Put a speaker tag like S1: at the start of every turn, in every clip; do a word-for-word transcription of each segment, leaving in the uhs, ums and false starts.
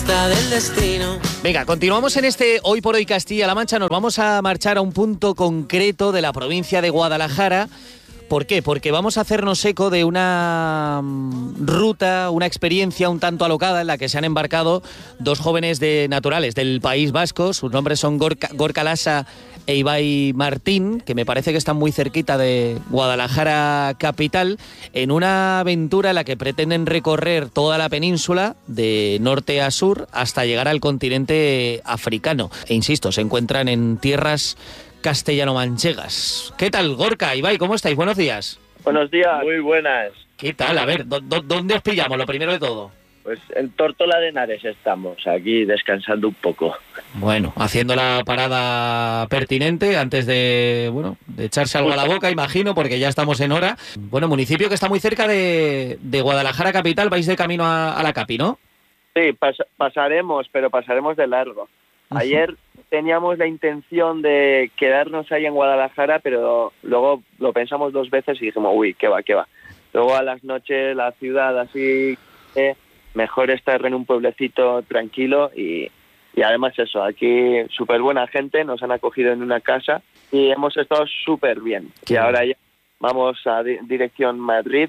S1: puerta del destino.
S2: Venga, continuamos en este Hoy por Hoy Castilla-La Mancha. Nos vamos a marchar a un punto concreto de la provincia de Guadalajara. ¿Por qué? Porque vamos a hacernos eco de una ruta, una experiencia un tanto alocada en la que se han embarcado dos jóvenes de naturales del País Vasco. Sus nombres son Gorka, Gorka Lasa e Ibai Martín, que me parece que están muy cerquita de Guadalajara capital, en una aventura en la que pretenden recorrer toda la península de norte a sur hasta llegar al continente africano. E insisto, se encuentran en tierras castellano-manchegas. ¿Qué tal, Gorka, Ibai? ¿Cómo estáis? Buenos días.
S3: Buenos días. Muy buenas.
S2: ¿Qué tal? A ver, ¿dó- dó- ¿dónde os pillamos? Lo primero de todo.
S3: Pues en Tórtola de Henares estamos, aquí descansando un poco.
S2: Bueno, haciendo la parada pertinente antes de, bueno, de echarse algo a la boca, imagino, porque ya estamos en hora. Bueno, municipio que está muy cerca de, de Guadalajara capital, vais de camino a, a la Capi, ¿no?
S3: Sí, pas- pasaremos, pero pasaremos de largo. Ayer teníamos la intención de quedarnos ahí en Guadalajara, pero luego lo pensamos dos veces y dijimos, uy, qué va, qué va. Luego a las noches la ciudad así, eh, mejor estar en un pueblecito tranquilo y, y además eso, aquí súper buena gente, nos han acogido en una casa y hemos estado súper bien.
S2: Qué
S3: y
S2: bien.
S3: ahora ya vamos a di- dirección Madrid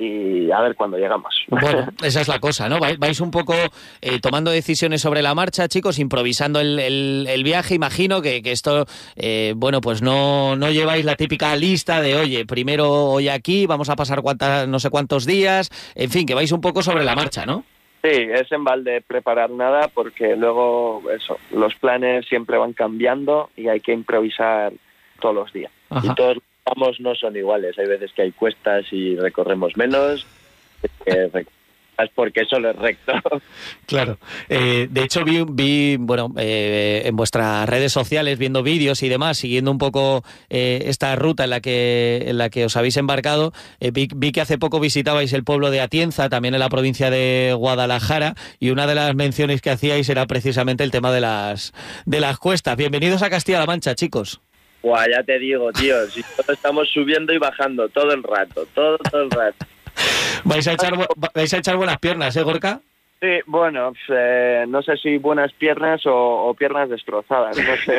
S3: y a ver cuándo llegamos.
S2: Bueno, esa es la cosa, ¿no? Vais, vais un poco eh, tomando decisiones sobre la marcha, chicos, improvisando el, el, el viaje. Imagino que, que esto, eh, bueno, pues no, no lleváis la típica lista de, oye, primero hoy aquí, vamos a pasar cuántas, no sé cuántos días, en fin, que vais un poco sobre la marcha, ¿no?
S3: Sí, es en balde preparar nada porque luego eso, los planes siempre van cambiando y hay que improvisar todos los días.
S2: Ajá.
S3: Y todos los tramos no son iguales. Hay veces que hay cuestas y recorremos menos, que rec- es porque solo es recto.
S2: Claro. Eh, de hecho, vi, vi bueno, eh, en vuestras redes sociales, viendo vídeos y demás, siguiendo un poco eh, esta ruta en la que en la que os habéis embarcado, eh, vi, vi que hace poco visitabais el pueblo de Atienza, también en la provincia de Guadalajara, y una de las menciones que hacíais era precisamente el tema de las de las cuestas. Bienvenidos a Castilla-La Mancha, chicos.
S3: Buah, ya te digo, tío, si todos estamos subiendo y bajando todo el rato, todo, todo el rato.
S2: Vais a echar bu- vais a echar buenas piernas, ¿eh, Gorka?
S3: Sí, bueno, eh, no sé si buenas piernas o, o piernas destrozadas, no sé.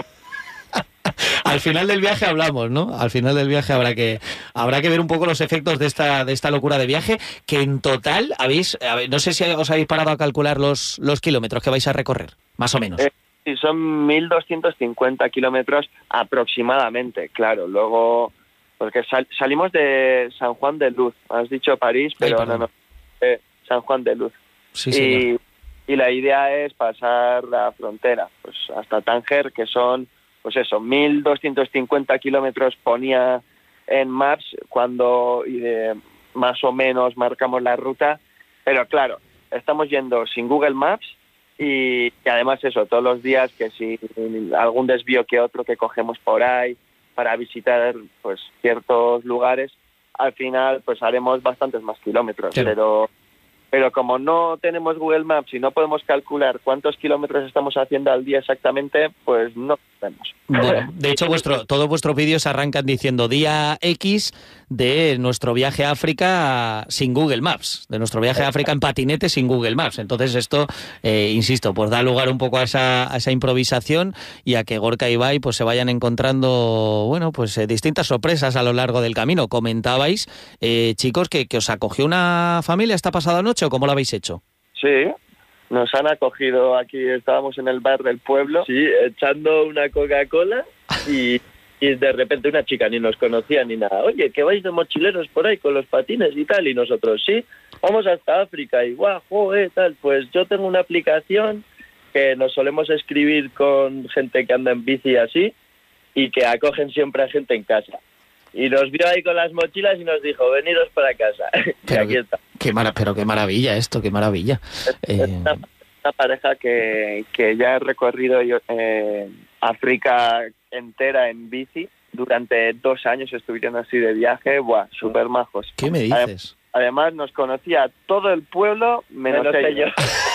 S2: Al final del viaje hablamos, ¿no? Al final del viaje habrá que habrá que ver un poco los efectos de esta de esta locura de viaje, que en total habéis, a ver, no sé si os habéis parado a calcular los los kilómetros que vais a recorrer, más o menos.
S3: Eh, sí, son mil doscientos cincuenta kilómetros aproximadamente, claro. Luego, porque sal- salimos de San Juan de Luz, has dicho París,
S2: Ay,
S3: pero
S2: perdón.
S3: no, no, eh, San Juan de Luz.
S2: Sí, señor.
S3: y, y la idea es pasar la frontera, pues hasta Tánger, que son, pues eso, mil doscientos cincuenta kilómetros ponía en Maps cuando y de, más o menos marcamos la ruta, pero claro, estamos yendo sin Google Maps y, y además eso, todos los días que si algún desvío que otro que cogemos por ahí para visitar pues ciertos lugares, al final pues haremos bastantes más kilómetros,
S2: Claro.
S3: pero pero como no tenemos Google Maps y no podemos calcular cuántos kilómetros estamos haciendo al día exactamente, pues no podemos.
S2: Bueno, de hecho, vuestro, todos vuestros vídeos arrancan diciendo día X de nuestro viaje a África sin Google Maps, de nuestro viaje a África en patinete sin Google Maps. Entonces esto, eh, insisto, pues da lugar un poco a esa, a esa improvisación y a que Gorka y Ibai pues se vayan encontrando, bueno, pues eh, distintas sorpresas a lo largo del camino. Comentabais, eh, chicos, que, que os acogió una familia esta pasada noche, ¿o cómo lo habéis hecho?
S3: Sí, nos han acogido aquí, estábamos en el bar del pueblo, sí, echando una Coca-Cola y, y de repente una chica ni nos conocía ni nada. Oye, que vais de mochileros por ahí con los patines y tal, y nosotros, sí, vamos hasta África y guau, joder, tal, pues yo tengo una aplicación que nos solemos escribir con gente que anda en bici y así, y que acogen siempre a gente en casa. Y nos vio ahí con las mochilas y nos dijo, veniros para casa. Y
S2: Pero
S3: aquí
S2: qué-
S3: está.
S2: Qué mara, pero qué maravilla esto, qué maravilla.
S3: Es
S2: Eh,
S3: una, una pareja que, que ya ha recorrido yo, eh, África entera en bici. Durante dos años estuvieron así de viaje. Buah, súper majos.
S2: ¿Qué me dices?
S3: Además, nos conocía todo el pueblo, menos,
S4: Menos
S3: ellos.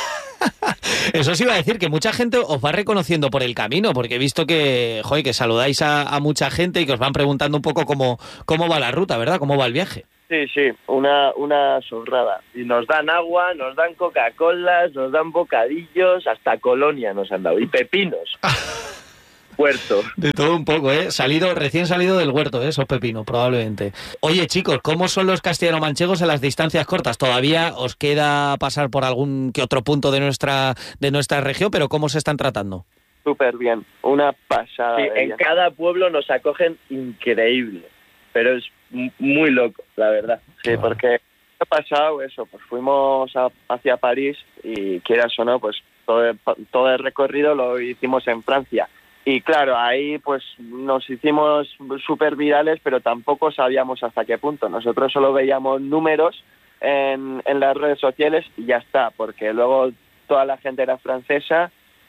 S2: Eso sí iba a decir, que mucha gente os va reconociendo por el camino, porque he visto que, joder, que saludáis a, a mucha gente y que os van preguntando un poco cómo, cómo va la ruta, ¿verdad? ¿Cómo va el viaje?
S3: Sí, sí, una, una sobrada. Y nos dan agua, nos dan Coca-Colas, nos dan bocadillos, hasta colonia nos han dado. Y pepinos. Huerto.
S2: De todo un poco, ¿eh? Salido, recién salido del huerto, ¿eh? Esos pepinos, probablemente. Oye, chicos, ¿cómo son los castellano-manchegos en las distancias cortas? Todavía os queda pasar por algún que otro punto de nuestra, de nuestra región, pero ¿cómo se están tratando?
S3: Súper bien, una pasada. Sí, en cada pueblo nos acogen increíble, pero es muy loco, la verdad. Sí, claro. Porque ha pasado eso, pues fuimos a, hacia París y quieras o no, pues todo el, todo el recorrido lo hicimos en Francia. Y claro, ahí pues nos hicimos súper virales, pero tampoco sabíamos hasta qué punto. Nosotros solo veíamos números en, en las redes sociales y ya está, porque luego toda la gente era francesa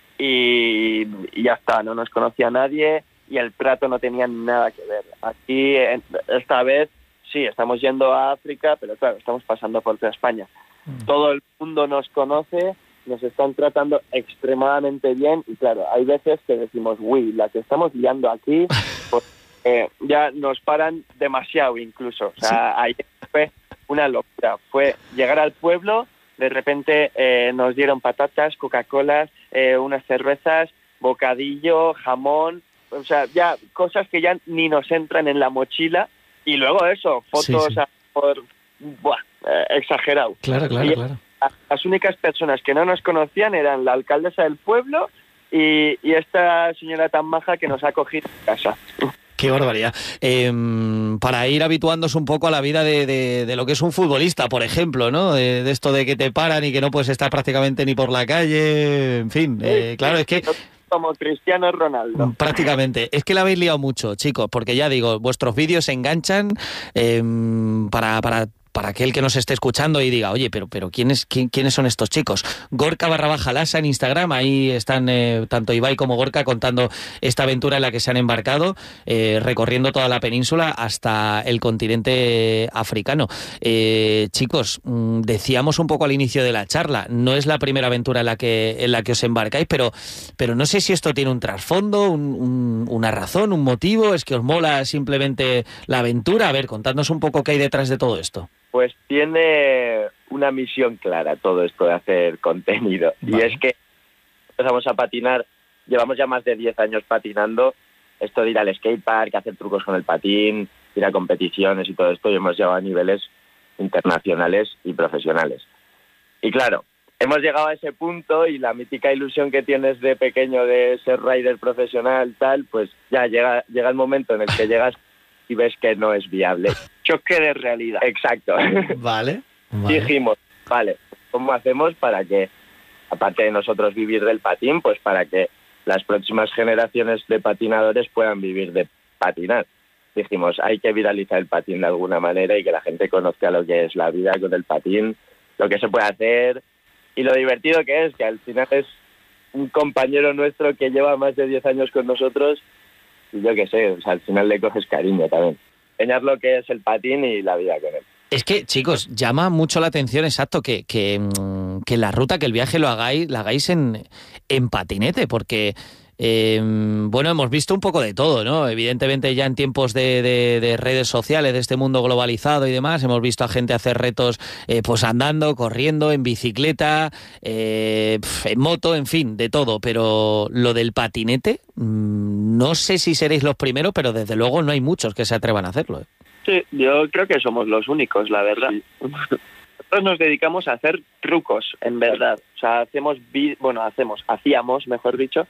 S3: y, y ya está, no nos conocía nadie y el trato no tenía nada que ver. Aquí, esta vez, sí, estamos yendo a África, pero claro, estamos pasando por toda España. Mm. Todo el mundo nos conoce, nos están tratando extremadamente bien y claro, hay veces que decimos, uy, la que estamos liando aquí, pues, eh, ya nos paran demasiado incluso. O sea, sí. Ahí fue una locura. Fue llegar al pueblo, de repente eh, nos dieron patatas, Coca-Colas, eh, unas cervezas, bocadillo, jamón, o sea, ya cosas que ya ni nos entran en la mochila y luego eso, fotos sí, sí. A, por, buah, eh, exagerado.
S2: Claro, claro, y, claro.
S3: Las únicas personas que no nos conocían eran la alcaldesa del pueblo y, y esta señora tan maja que nos ha cogido en casa.
S2: Qué barbaridad. Eh, para ir habituándose un poco a la vida de, de, de lo que es un futbolista, por ejemplo, ¿no? De, de esto de que te paran y que no puedes estar prácticamente ni por la calle, en fin. Eh, claro, es que...
S3: Como Cristiano Ronaldo.
S2: Prácticamente. Es que la habéis liado mucho, chicos, porque ya digo, vuestros vídeos se enganchan eh, para... para para aquel que nos esté escuchando y diga, oye, pero pero ¿quiénes, quién, ¿quiénes son estos chicos? Gorka barra baja Lasa en Instagram, ahí están eh, tanto Ibai como Gorka contando esta aventura en la que se han embarcado, eh, recorriendo toda la península hasta el continente africano. Eh, chicos, mmm, decíamos un poco al inicio de la charla, no es la primera aventura en la que, en la que os embarcáis, pero, pero no sé si esto tiene un trasfondo, un, un, una razón, un motivo, es que os mola simplemente la aventura. A ver, contadnos un poco qué hay detrás de todo esto.
S3: Pues tiene una misión clara todo esto de hacer contenido. Vale. Y es que empezamos a patinar, llevamos ya más de diez años patinando, esto de ir al skatepark, hacer trucos con el patín, ir a competiciones y todo esto, y hemos llegado a niveles internacionales y profesionales. Y claro, hemos llegado a ese punto y la mítica ilusión que tienes de pequeño de ser rider profesional, tal, pues ya llega, llega el momento en el que llegas y ves que no es viable. Choque de realidad. Exacto.
S2: Vale, vale.
S3: Dijimos, vale, ¿cómo hacemos para que, aparte de nosotros vivir del patín, pues para que las próximas generaciones de patinadores puedan vivir de patinar? Dijimos, hay que viralizar el patín de alguna manera y que la gente conozca lo que es la vida con el patín, lo que se puede hacer y lo divertido que es, que al final es un compañero nuestro que lleva más de diez años con nosotros. Y yo qué sé, o sea, al final le coges cariño también. Enseñar lo que es el patín y la vida con él.
S2: Es que, chicos, llama mucho la atención, exacto, que, que, que la ruta, que el viaje lo hagáis, la hagáis en, en patinete, porque... Eh, bueno, hemos visto un poco de todo, ¿no? Evidentemente ya en tiempos de, de, de redes sociales, de este mundo globalizado y demás, hemos visto a gente hacer retos eh, pues andando, corriendo, en bicicleta, eh, en moto, en fin, de todo. Pero lo del patinete, mmm, no sé si seréis los primeros, pero desde luego no hay muchos que se atrevan a hacerlo, ¿eh?
S3: Sí, yo creo que somos los únicos, la verdad. Sí. Nosotros nos dedicamos a hacer trucos, en verdad. O sea, hacemos, vi- bueno, hacemos, hacíamos, mejor dicho,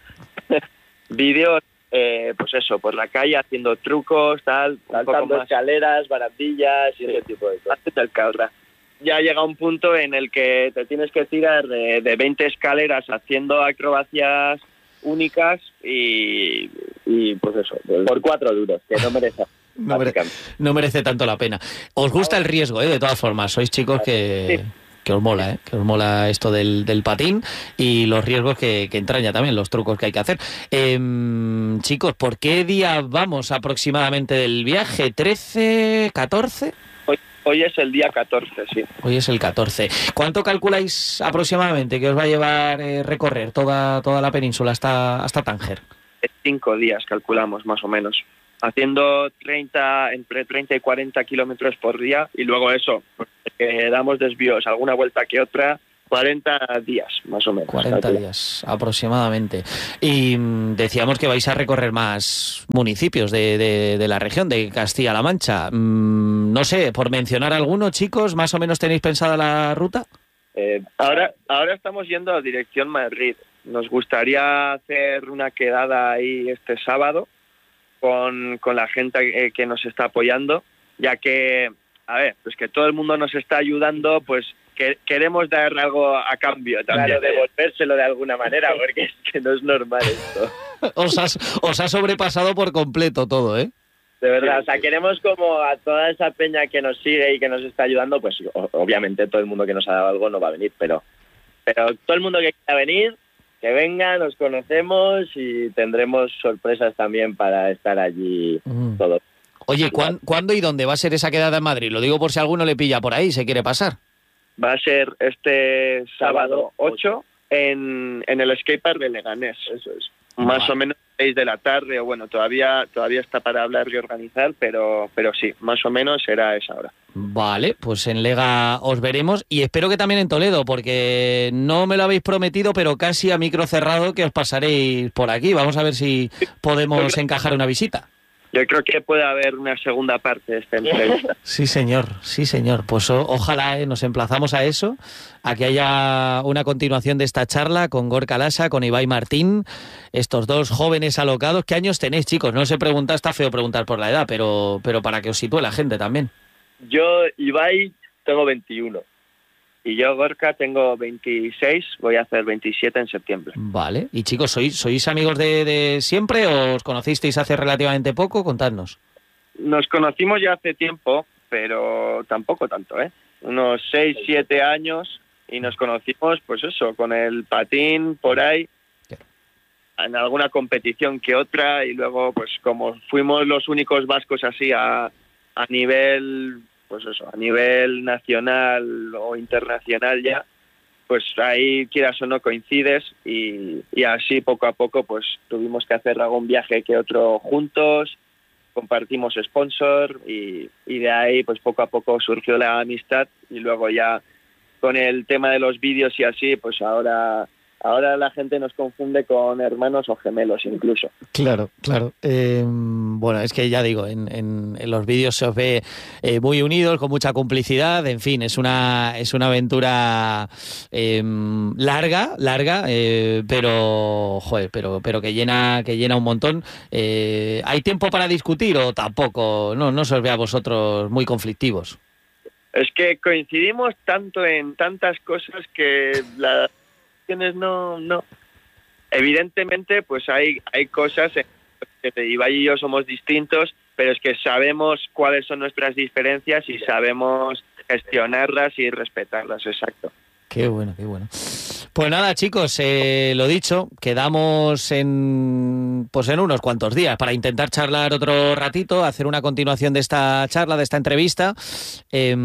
S3: vídeos, eh, pues eso, por la calle haciendo trucos, tal, saltando escaleras, barandillas y sí, ese tipo de cosas. El cabra. Ya llega un punto en el que te tienes que tirar de, de veinte escaleras haciendo acrobacias únicas y, y pues eso, por cuatro duros, que no merece.
S2: No, mere- no merece tanto la pena. Os gusta el riesgo, ¿eh? De todas formas, sois chicos que... Sí. Que os mola, ¿eh? Que os mola esto del, del patín y los riesgos que, que entraña también, los trucos que hay que hacer. Eh, chicos, ¿por qué día vamos aproximadamente del viaje? ¿trece, catorce?
S3: Hoy, hoy es el día catorce, sí.
S2: Hoy es el catorce. ¿Cuánto calculáis aproximadamente que os va a llevar eh, recorrer toda, toda la península hasta, hasta Tánger?
S3: Cinco días calculamos, más o menos. haciendo treinta, entre treinta y cuarenta kilómetros por día, y luego eso, pues, que damos desvíos, alguna vuelta que otra, cuarenta días, más o menos.
S2: cuarenta días, aproximadamente. Y mmm, decíamos que vais a recorrer más municipios de, de, de la región, de Castilla-La Mancha. Mm, no sé, por mencionar alguno, chicos, ¿más o menos tenéis pensada la ruta?
S3: Eh, ahora, ahora estamos yendo a dirección Madrid. Nos gustaría hacer una quedada ahí este sábado con, con la gente que, que nos está apoyando, ya que, a ver, pues que todo el mundo nos está ayudando, pues que queremos dar algo a cambio también. Claro, devolvérselo de alguna manera, porque es que no es normal esto.
S2: os, has, os ha sobrepasado por completo todo, ¿eh?
S3: De verdad, o sea, queremos como a toda esa peña que nos sigue y que nos está ayudando, pues obviamente todo el mundo que nos ha dado algo no va a venir, pero, pero todo el mundo que quiera venir, que venga, nos conocemos y tendremos sorpresas también para estar allí mm. todos.
S2: Oye, ¿cuán, ¿cuándo y dónde va a ser esa quedada en Madrid? Lo digo por si alguno le pilla por ahí, se quiere pasar.
S3: Va a ser este sábado ocho en, en el skatepark de Leganés. Eso es. Más vale. o menos seis de la tarde, o bueno, todavía todavía está para hablar y organizar, pero, pero sí, más o menos será esa hora.
S2: Vale, pues en Lega os veremos y espero que también en Toledo, porque no me lo habéis prometido, pero casi a micro cerrado que os pasaréis por aquí. Vamos a ver si podemos encajar una visita.
S3: Yo creo que puede haber una segunda parte de esta entrevista.
S2: Sí, señor, sí, señor. Pues o, ojalá eh, nos emplazamos a eso, a que haya una continuación de esta charla con Gorka Lasa, con Ibai Martín, estos dos jóvenes alocados. ¿Qué años tenéis, chicos? No se pregunta, está feo preguntar por la edad, pero, pero para que os sitúe la gente también.
S3: Yo, Ibai, tengo veintiuno. Y yo, Gorka, tengo veintiséis, voy a hacer veintisiete en septiembre.
S2: Vale. Y chicos, ¿sois, sois amigos de, de siempre o os conocisteis hace relativamente poco? Contadnos.
S3: Nos conocimos ya hace tiempo, pero tampoco tanto, ¿eh? Unos seis, siete años, y nos conocimos, pues eso, con el patín por ahí, ¿qué? En alguna competición que otra, y luego, pues como fuimos los únicos vascos así a, a nivel... pues eso, a nivel nacional o internacional ya, pues ahí quieras o no coincides y, y así poco a poco pues tuvimos que hacer algún viaje que otro juntos, compartimos sponsor y, y de ahí pues poco a poco surgió la amistad y luego ya con el tema de los vídeos y así, pues ahora... Ahora la gente nos confunde con hermanos o gemelos incluso.
S2: Claro, claro. Eh, bueno, es que ya digo, en, en, en los vídeos se os ve eh, muy unidos, con mucha complicidad. En fin, es una es una aventura eh, larga, larga, eh, pero joder, pero pero que llena que llena un montón. Eh, ¿Hay tiempo para discutir o tampoco? No, no se os ve a vosotros muy conflictivos.
S3: Es que coincidimos tanto en tantas cosas que la no no evidentemente pues hay hay cosas en que Ibai y yo somos distintos, pero es que sabemos cuáles son nuestras diferencias y sabemos gestionarlas y respetarlas. Exacto.
S2: Qué bueno, qué bueno. Pues nada, chicos, eh, lo dicho, quedamos en pues en unos cuantos días para intentar charlar otro ratito, hacer una continuación de esta charla, de esta entrevista, eh,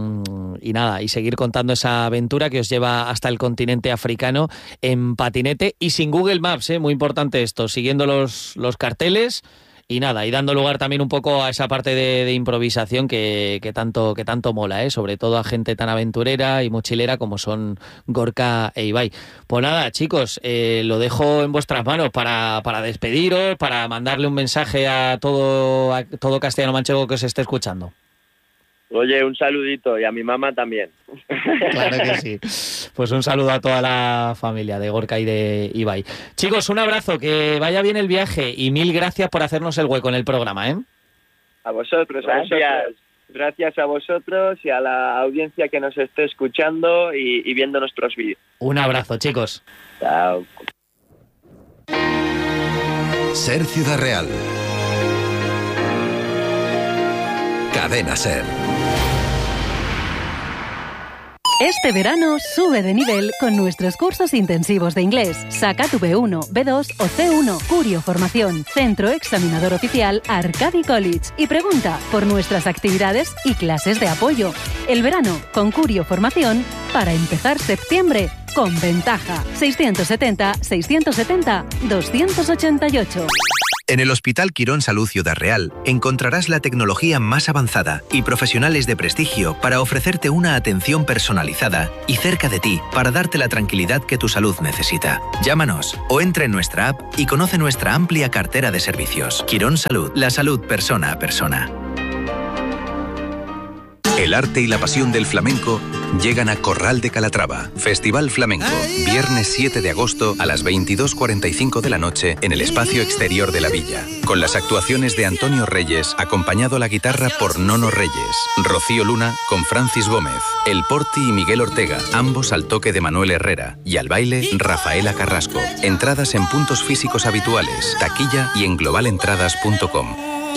S2: y nada, y seguir contando esa aventura que os lleva hasta el continente africano en patinete y sin Google Maps, eh, muy importante esto, siguiendo los, los carteles. Y nada, y dando lugar también un poco a esa parte de, de improvisación que, que tanto que tanto mola, ¿eh? Sobre todo a gente tan aventurera y mochilera como son Gorka e Ibai. Pues nada, chicos, eh, lo dejo en vuestras manos para, para despediros, para mandarle un mensaje a todo, a todo castellano manchego que os esté escuchando.
S3: Oye, un saludito, y a mi mamá también.
S2: Claro que sí. Pues un saludo a toda la familia de Gorka y de Ibai. Chicos, un abrazo, que vaya bien el viaje y mil gracias por hacernos el hueco en el programa, ¿eh?
S3: A vosotros, gracias. A vosotros. Gracias a vosotros y a la audiencia que nos esté escuchando y, y viendo nuestros vídeos.
S2: Un abrazo, chicos.
S3: Chao.
S1: Ser Ciudad Real. Cadena Ser.
S4: Este verano sube de nivel con nuestros cursos intensivos de inglés. Saca tu B uno, B dos o C uno. Curio Formación. Centro examinador oficial Arcadi College. Y pregunta por nuestras actividades y clases de apoyo. El verano con Curio Formación para empezar septiembre con ventaja. seiscientos setenta, seiscientos setenta, doscientos ochenta y ocho.
S5: En el Hospital Quirón Salud Ciudad Real encontrarás la tecnología más avanzada y profesionales de prestigio para ofrecerte una atención personalizada y cerca de ti para darte la tranquilidad que tu salud necesita. Llámanos o entra en nuestra app y conoce nuestra amplia cartera de servicios. Quirón Salud, la salud persona a persona.
S1: El arte y la pasión del flamenco llegan a Corral de Calatrava. Festival Flamenco, viernes siete de agosto a las veintidós cuarenta y cinco de la noche en el espacio exterior de la villa. Con las actuaciones de Antonio Reyes, acompañado a la guitarra por Nono Reyes, Rocío Luna con Francis Gómez, El Porti y Miguel Ortega, ambos al toque de Manuel Herrera, y al baile Rafaela Carrasco. Entradas en puntos físicos habituales, taquilla y en global entradas punto com.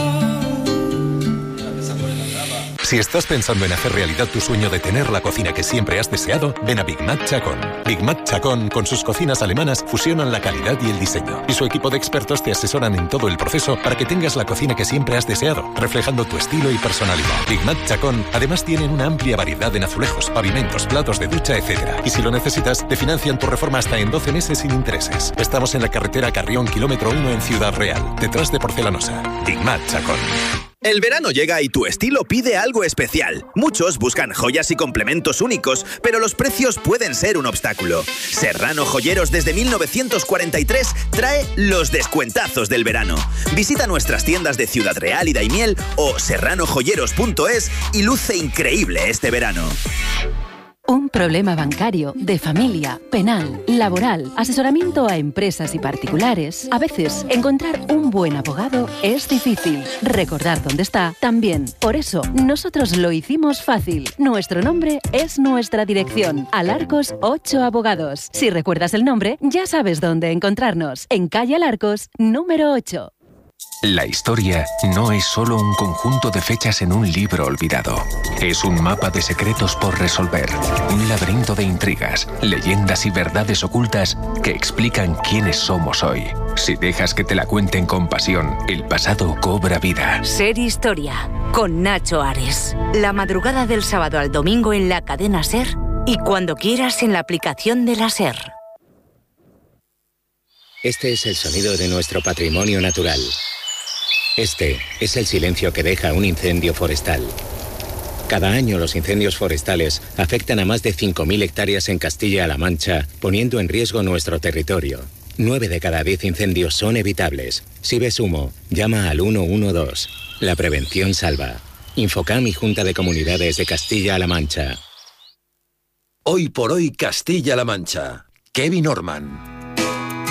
S6: Si estás pensando en hacer realidad tu sueño de tener la cocina que siempre has deseado, ven a Big Mac Chacón. Big Mac Chacón, con sus cocinas alemanas, fusionan la calidad y el diseño. Y su equipo de expertos te asesoran en todo el proceso para que tengas la cocina que siempre has deseado, reflejando tu estilo y personalidad. Big Mac Chacón, además tienen una amplia variedad en azulejos, pavimentos, platos de ducha, etcétera. Y si lo necesitas, te financian tu reforma hasta en doce meses sin intereses. Estamos en la carretera Carrión, kilómetro uno en Ciudad Real, detrás de Porcelanosa. Big Mac Chacón.
S7: El verano llega y tu estilo pide algo especial. Muchos buscan joyas y complementos únicos, pero los precios pueden ser un obstáculo. Serrano Joyeros desde mil novecientos cuarenta y tres trae los descuentazos del verano. Visita nuestras tiendas de Ciudad Real y Daimiel o serrano joyeros punto es y luce increíble este verano.
S4: Un problema bancario, de familia, penal, laboral, asesoramiento a empresas y particulares. A veces, encontrar un buen abogado es difícil. Recordar dónde está también. Por eso, nosotros lo hicimos fácil. Nuestro nombre es nuestra dirección. Alarcos ocho Abogados. Si recuerdas el nombre, ya sabes dónde encontrarnos. En calle Alarcos, número ocho.
S8: La historia no es solo un conjunto de fechas en un libro olvidado. Es un mapa de secretos por resolver, un laberinto de intrigas, leyendas y verdades ocultas que explican quiénes somos hoy. Si dejas que te la cuenten con pasión, el pasado cobra vida.
S9: Ser Historia, con Nacho Ares. La madrugada del sábado al domingo en la cadena SER y cuando quieras en la aplicación de la SER.
S10: Este es el sonido de nuestro patrimonio natural. Este es el silencio que deja un incendio forestal. Cada año los incendios forestales afectan a más de cinco mil hectáreas en Castilla-La Mancha, poniendo en riesgo nuestro territorio. nueve de cada diez incendios son evitables. Si ves humo, llama al uno uno dos. La prevención salva. Infocam y Junta de Comunidades de Castilla-La Mancha.
S1: Hoy por hoy Castilla-La Mancha. Kevin Orman.